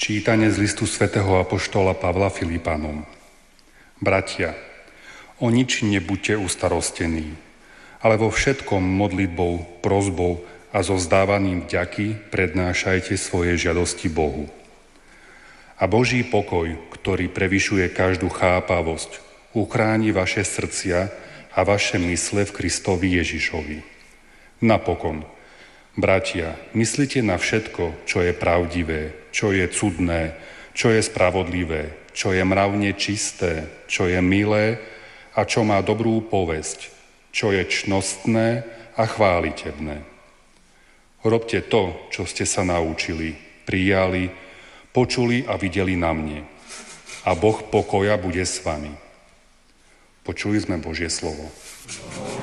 Čítanie z listu svätého apoštola Pavla Filipanom. Bratia, o nič nebuďte ustarostení, ale vo všetkom modlitbou, prosbou a so vzdávaním vďaky prednášajte svoje žiadosti Bohu. A Boží pokoj, ktorý prevyšuje každú chápavosť, uchráni vaše srdcia a vaše mysle v Kristovi Ježišovi. Napokon, bratia, myslite na všetko, čo je pravdivé, čo je cudné, čo je spravodlivé, čo je mravne čisté, čo je milé a čo má dobrú povesť, čo je ctnostné a chválitebné. Robte to, čo ste sa naučili, prijali, počuli a videli na mne. A Boh pokoja bude s vami. Počuli sme Božie slovo.